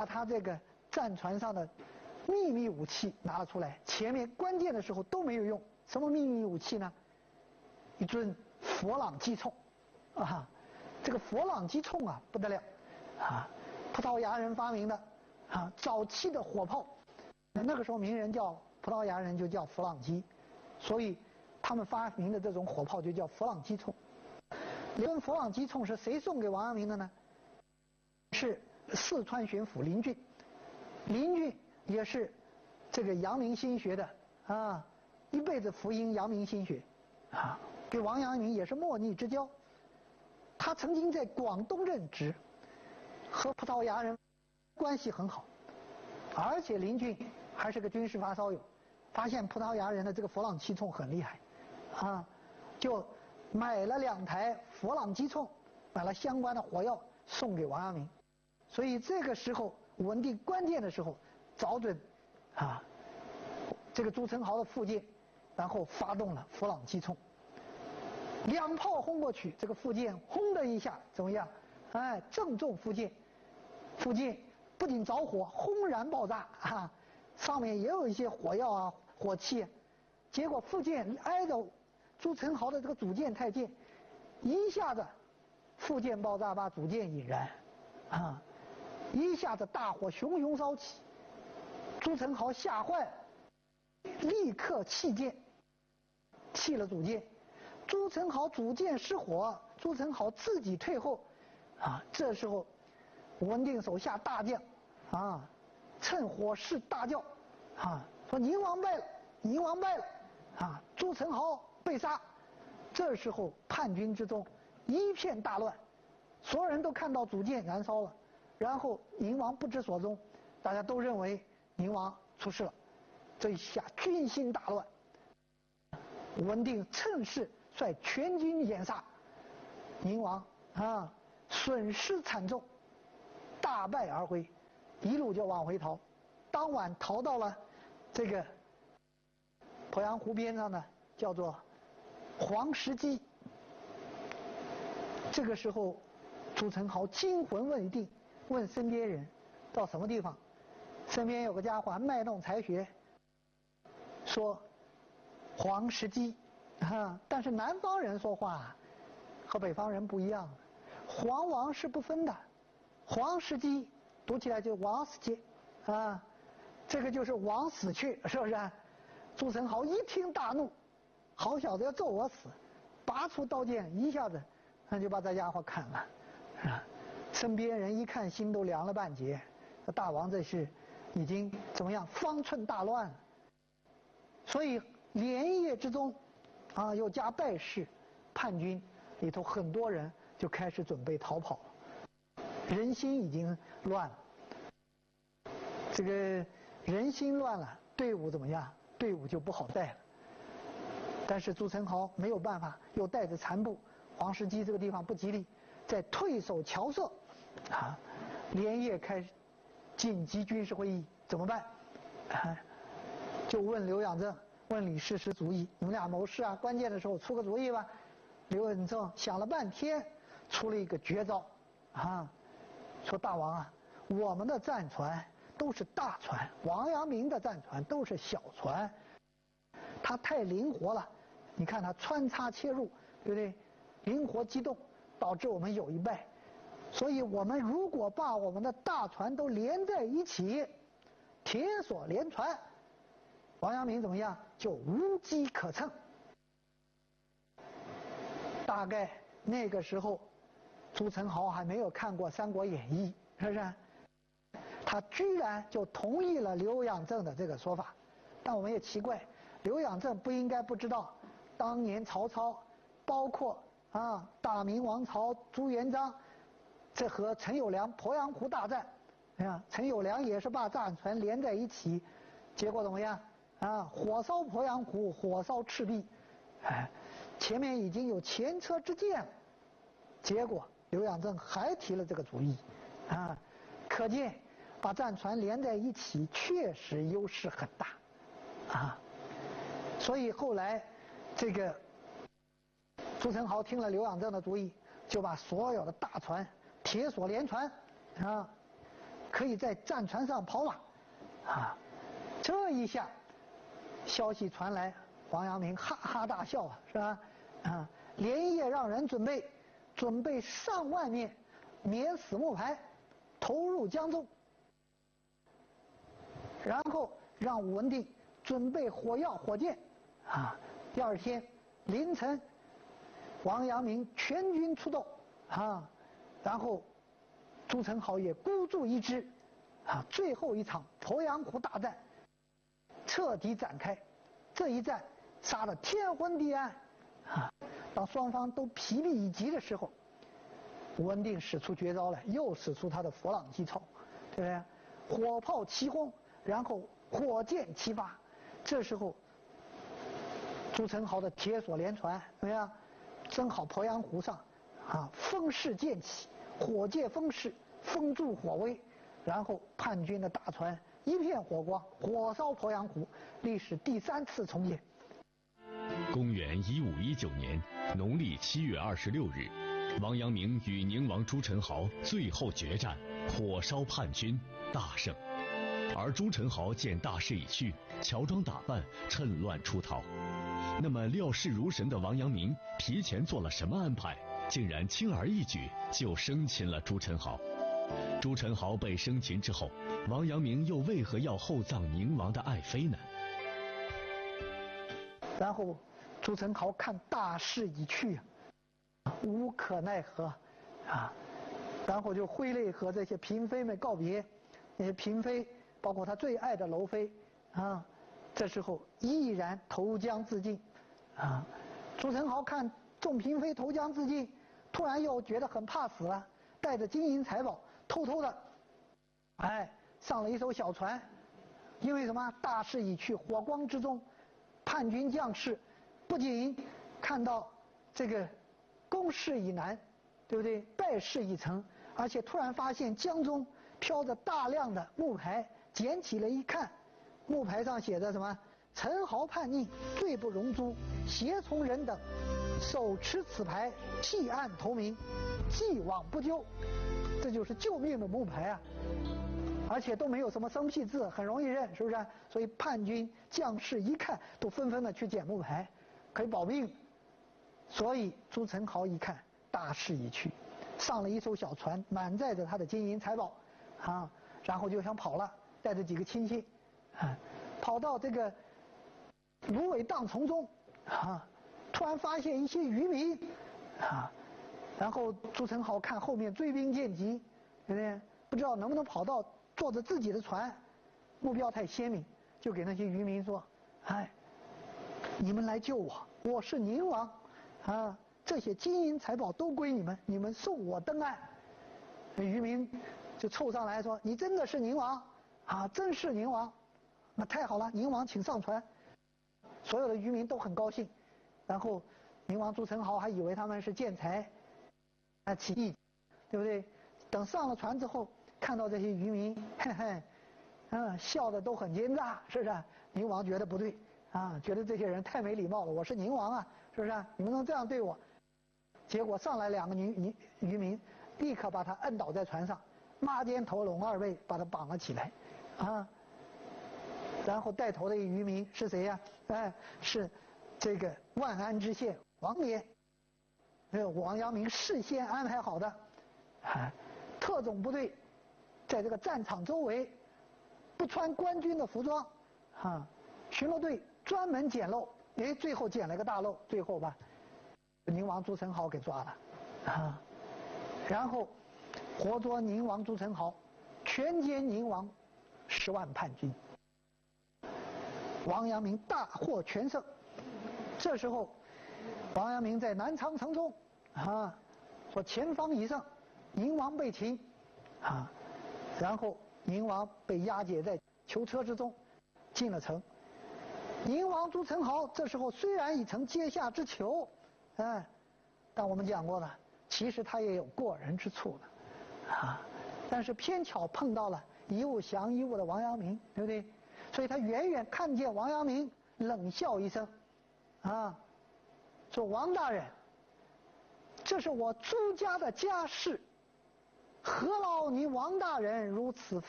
把他这个战船上的秘密武器拿了出来，前面关键的时候都没有用。什么秘密武器呢？一尊佛朗机铳，啊，这个佛朗机铳啊不得了，啊，葡萄牙人发明的，啊，早期的火炮，那个时候名人叫葡萄牙人就叫佛朗机，所以他们发明的这种火炮就叫佛朗机铳。这根佛朗机铳是谁送给王阳明的呢？是四川巡抚林俊，林俊也是这个阳明心学的啊，一辈子福音阳明心学，啊，给王阳明也是莫逆之交。他曾经在广东任职，和葡萄牙人关系很好，而且林俊还是个军事发烧友，发现葡萄牙人的这个佛朗机铳很厉害，啊，就买了2台佛朗机铳，买了相关的火药送给王阳明。所以这个时候文帝关键的时候，找准啊这个朱宸濠的附件，然后发动了佛朗机铳，2炮轰过去，这个附件轰的一下怎么样？哎，正中附件，附件不仅着火，轰然爆炸啊！上面也有一些火药啊、火器，结果附件挨着朱宸濠的这个主舰太监，一下子附件爆炸，把主舰引燃，啊！一下子大火熊熊烧起，朱宸濠吓坏了，立刻弃舰，弃了主舰。朱宸濠主舰失火，朱宸濠自己退后，啊，这时候文定手下大将啊，趁火势大叫，啊，说宁王败了，宁王败了，啊，朱宸濠被杀。这时候叛军之中一片大乱，所有人都看到主舰燃烧了。然后宁王不知所踪，大家都认为宁王出事了，这一下军心大乱。文定趁势率全军掩杀，宁王啊损失惨重，大败而回，一路就往回逃。当晚逃到了这个鄱阳湖边上呢，叫做黄石矶。这个时候朱宸濠惊魂未定，问身边人到什么地方，身边有个家伙还卖弄才学，说黄石矶啊，但是南方人说话和北方人不一样，黄王是不分的，黄石矶读起来就王死去啊，这个就是王死去，是不是？朱宸濠一听大怒，好小子要揍我死，拔出刀剑一下子那就把这家伙砍了，啊，身边人一看心都凉了半截，这大王这是已经怎么样，方寸大乱了。所以连夜之中啊又加败事，叛军里头很多人就开始准备逃跑了，人心已经乱了。这个人心乱了，队伍怎么样？队伍就不好带了。但是朱宸濠没有办法，又带着残部，黄石矶这个地方不吉利，在退守侨社，啊，连夜开紧急军事会议，怎么办？啊，就问刘养正，问李师师主意，你们俩谋士啊，关键的时候出个主意吧。刘养正想了半天，出了一个绝招，啊，说大王啊，我们的战船都是大船，王阳明的战船都是小船，它太灵活了，你看它穿插切入，对不对？灵活机动，导致我们有一败。所以我们如果把我们的大船都连在一起，铁索连船，王阳明怎么样？就无机可乘。大概那个时候，朱宸濠还没有看过《三国演义》，是不是？他居然就同意了刘养正的这个说法。但我们也奇怪，刘养正不应该不知道，当年曹操，包括啊大明王朝朱元璋，这和陈友谅鄱阳湖大战，啊，陈友谅也是把战船连在一起，结果怎么样？啊，火烧鄱阳湖，火烧赤壁，哎，前面已经有前车之鉴了，结果刘养正还提了这个主意，啊，可见把战船连在一起确实优势很大，啊，所以后来这个朱宸濠听了刘养正的主意，就把所有的大船铁索连船，啊，可可以在战船上跑马，啊，这一下，消息传来，王阳明哈哈大笑啊，是吧？啊，连夜让人准备上万面免死木牌，投入江中，然后让武文定准备火药火箭，啊，第二天凌晨，王阳明全军出动，啊，然后朱宸濠也孤注一掷，啊，最后一场鄱阳湖大战彻底展开。这一战杀得天昏地暗，啊，当双方都疲弊已极的时候，武文定使出绝招来，又使出他的佛朗机操，对不对？火炮齐轰，然后火箭齐发。这时候，朱宸濠的铁索连船怎么样？正好鄱阳湖上，啊，风势渐起，火借风势，风助火威，然后叛军的大船一片火光，火烧鄱阳湖，历史第3次重演。 公元1519年农历7月26日，王阳明与宁王朱宸濠最后决战，火烧叛军，大胜。而朱宸濠见大势已去，乔装打扮，趁乱出逃。那么料事如神的王阳明提前做了什么安排，竟然轻而易举就生擒了朱宸濠？朱宸濠被生擒之后，王阳明又为何要厚葬宁王的爱妃呢？ 然后朱宸濠看大势已去，无可奈何，啊，然后就挥泪和这些嫔妃们告别。那些嫔妃，包括他最爱的娄妃，啊，这时候毅然投江自尽，啊，朱宸濠看众嫔妃投江自尽，突然又觉得很怕死了，带着金银财宝，偷偷的，上了一艘小船，因为什么？大势已去，火光之中，叛军将士不仅看到这个攻势已难，对不对？败势已成，而且突然发现江中飘着大量的木牌，捡起来一看，木牌上写着什么？宸濠叛逆，罪不容诛，胁从人等，手持此牌，弃暗投明，既往不咎。这就是救命的木牌啊！而且都没有什么生僻字，很容易认，是不是？所以叛军将士一看，都纷纷的去捡木牌，可以保命。所以朱宸濠一看大势已去，上了一艘小船，满载着他的金银财宝，啊，然后就想跑了，带着几个亲戚，跑到这个芦苇荡丛中，啊，突然发现一些渔民，啊，然后朱宸濠看后面追兵渐急，对不对？不知道能不能跑到坐着自己的船，目标太鲜明，就给那些渔民说：“你们来救我，我是宁王，啊，这些金银财宝都归你们，你们送我登岸。”那渔民就凑上来说：“你真的是宁王啊？真是宁王，那太好了，宁王请上船。”所有的渔民都很高兴，然后宁王朱宸濠还以为他们是建材起义，对不对？等上了船之后，看到这些渔民，笑得都很奸诈，是不是？宁王觉得不对啊，觉得这些人太没礼貌了。我是宁王啊，是不是？你们能这样对我？结果上来2个渔民，立刻把他摁倒在船上，抹肩头拢二背，把他绑了起来，啊。然后带头的渔民是谁呀？是这个万安知县王冕，王阳明事先安排好的，特种部队在这个战场周围不穿官军的服装，巡逻队专门捡漏，最后捡了个大漏，最后把宁王朱宸濠给抓了，然后活捉宁王朱宸濠，全歼宁王10万叛军。王阳明大获全胜。这时候，王阳明在南昌城中，说前方已胜，宁王被擒，然后宁王被押解在囚车之中，进了城。宁王朱宸濠这时候虽然已成阶下之囚，但我们讲过了，其实他也有过人之处的，但是偏巧碰到了一物降一物的王阳明，对不对？所以他远远看见王阳明，冷笑一声，说：“王大人，这是我朱家的家事，何劳你王大人如此费